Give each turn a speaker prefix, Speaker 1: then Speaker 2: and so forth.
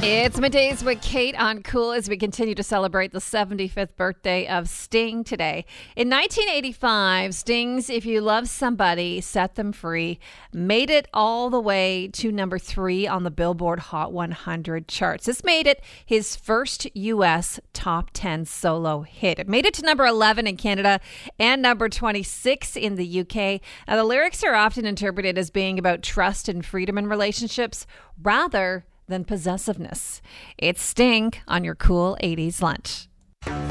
Speaker 1: It's Middays with Kate on Cool as we continue to celebrate the 75th birthday of Sting today. In 1985, Sting's If You Love Somebody, Set Them Free made it all the way to number 3 on the Billboard Hot 100 charts. This made it his first U.S. top 10 solo hit. It made it to number 11 in Canada and number 26 in the UK. Now, the lyrics are often interpreted as being about trust and freedom in relationships rather than possessiveness. It's Sting on your Cool 80s Lunch.